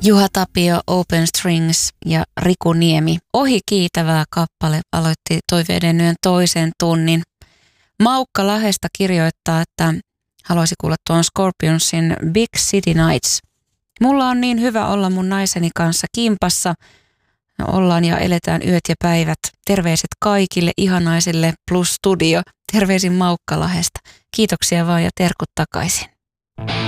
Juha Tapio, Open Strings ja Riku Niemi. Ohi kiitävää kappale aloitti Toiveiden yön toisen tunnin. Maukka Lahdesta kirjoittaa, että haluaisi kuulla tuon Scorpionsin Big City Nights. Mulla on niin hyvä olla mun naiseni kanssa kimpassa. Ollaan ja eletään yöt ja päivät. Terveiset kaikille ihanaisille plus studio. Terveisin Maukka Lahdesta. Kiitoksia vaan ja terkut takaisin.